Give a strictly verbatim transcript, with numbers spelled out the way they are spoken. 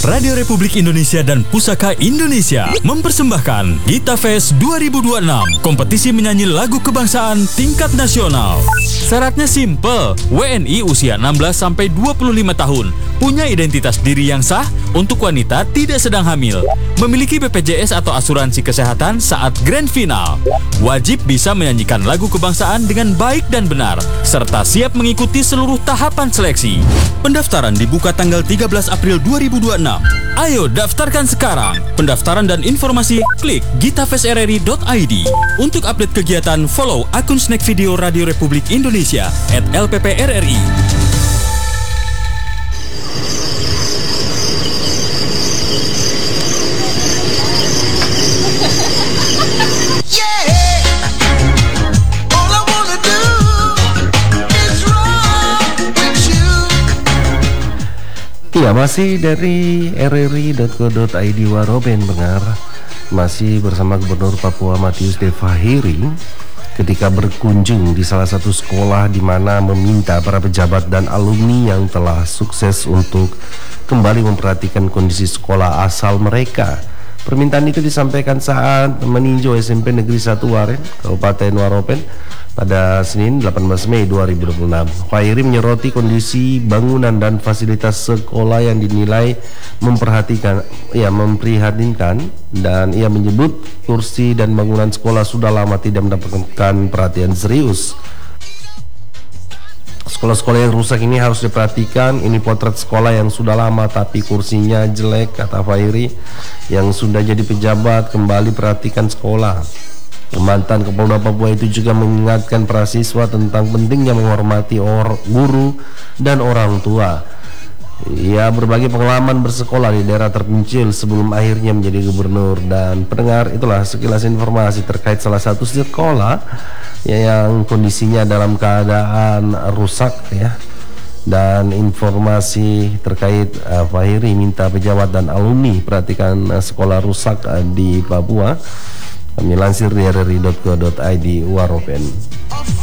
Radio Republik Indonesia dan Pusaka Indonesia mempersembahkan Gita Fest dua ribu dua puluh enam, kompetisi menyanyi lagu kebangsaan tingkat nasional. Syaratnya simple, W N I usia enam belas sampai dua puluh lima tahun, punya identitas diri yang sah, untuk wanita tidak sedang hamil, memiliki B P J S atau asuransi kesehatan saat grand final, wajib bisa menyanyikan lagu kebangsaan dengan baik dan benar, serta siap mengikuti seluruh tahapan seleksi. Pendaftaran dibuka tanggal tiga belas April dua ribu dua puluh enam. Ayo daftarkan sekarang. Pendaftaran dan informasi klik gitafest r r i dot i d. Untuk update kegiatan, follow akun Snack Video Radio Republik Indonesia at L P P R R I. Ya, masih dari r r i dot co dot i d Waropen pendengar, masih bersama Gubernur Papua Matius D. Fahiri ketika berkunjung di salah satu sekolah di mana meminta para pejabat dan alumni yang telah sukses untuk kembali memperhatikan kondisi sekolah asal mereka. Permintaan itu disampaikan saat meninjau S M P Negeri satu Waren, Kabupaten Waropen pada Senin delapan belas Mei dua ribu dua puluh enam. Fahiri menyoroti kondisi bangunan dan fasilitas sekolah yang dinilai memperhatikan, ya memprihatinkan, dan ia menyebut kursi dan bangunan sekolah sudah lama tidak mendapatkan perhatian serius. Sekolah-sekolah yang rusak ini harus diperhatikan. Ini potret sekolah yang sudah lama tapi kursinya jelek, kata Fahiri, yang sudah jadi pejabat kembali perhatikan sekolah. Mantan Kapolda Papua itu juga mengingatkan para siswa tentang pentingnya menghormati or, guru dan orang tua. Ia berbagi pengalaman bersekolah di daerah terpencil sebelum akhirnya menjadi gubernur. Dan pendengar, itulah sekilas informasi terkait salah satu sekolah ya, yang kondisinya dalam keadaan rusak ya. Dan informasi terkait uh, Fahiri minta pejabat dan alumni perhatikan uh, sekolah rusak uh, di Papua. Kami lansir di r r i dot co dot i d Waropen.